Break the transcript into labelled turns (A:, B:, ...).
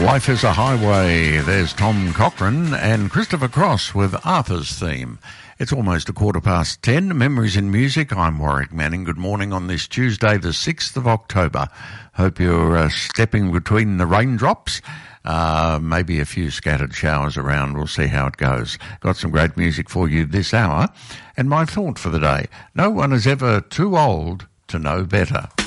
A: Life is a Highway. There's Tom Cochrane and Christopher Cross with Arthur's Theme. It's almost 10:15. Memories in Music. I'm Warwick Manning. Good morning on this Tuesday, the 6th of October. Hope you're stepping between the raindrops. Maybe a few scattered showers around. We'll see how it goes. Got some great music for you this hour. And my thought for the day: no one is ever too old to know better.